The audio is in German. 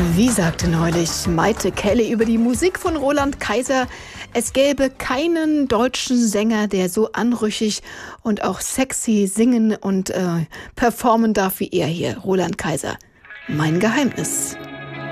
Wie sagte neulich Maite Kelly über die Musik von Roland Kaiser, es gäbe keinen deutschen Sänger, der so anrüchig und auch sexy singen und performen darf wie er hier, Roland Kaiser. Mein Geheimnis.